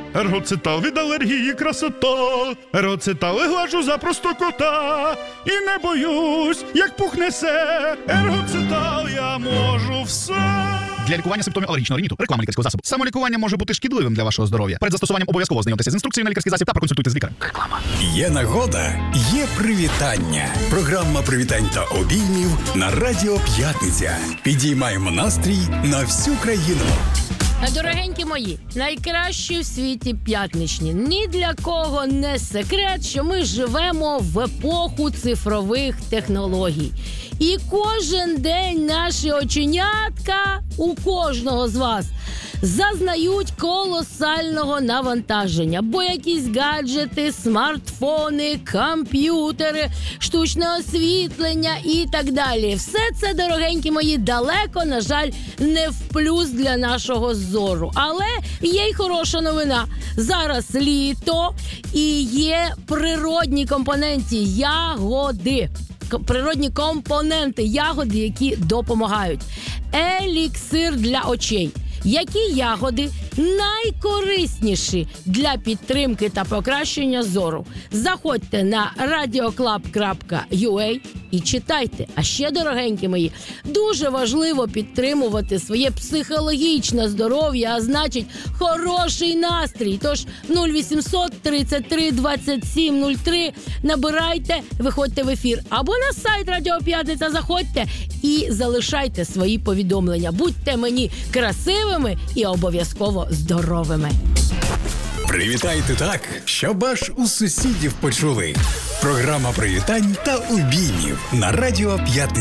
Ергоцитал від алергії красота. Ергоцитал глажу за просто кота. І не боюсь, як пух несе. Ергоцитал я можу все. Для лікування симптомів алергічного риніту. Реклама лікарського засобу. Самолікування може бути шкідливим для вашого здоров'я. Перед застосуванням обов'язково ознайомтеся з інструкцією на лікарський засіб та проконсультуйтесь з лікарем. Реклама. Є нагода, є привітання. Програма привітань та обіймів на Радіо П'ятниця. Підіймаємо настрій на всю країну. Дорогенькі мої, найкращі в світі п'ятничні. Ні для кого не секрет, що ми живемо в епоху цифрових технологій. І кожен день наші оченятка у кожного з вас зазнають колосального навантаження. Бо якісь гаджети, смартфони, комп'ютери, штучне освітлення і так далі. Все це, дорогенькі мої, далеко, на жаль, не в плюс для нашого зору. Але є й хороша новина. Зараз літо і є природні компоненти ягоди. Природні компоненти ягоди, які допомагають. Еліксир для очей. Які ягоди найкорисніші для підтримки та покращення зору? Заходьте на radioclub.ua і читайте. А ще, дорогенькі мої, дуже важливо підтримувати своє психологічне здоров'я, а значить хороший настрій. Тож 0800 33 27 03 набирайте, виходьте в ефір. Або на сайт Радіо П'ятниця заходьте і залишайте свої повідомлення. Будьте мені красивими і обов'язково здоровими. Привітайте так, щоб аж у сусідів почули. Програма привітань та обіймів на Радіо П'ятниця.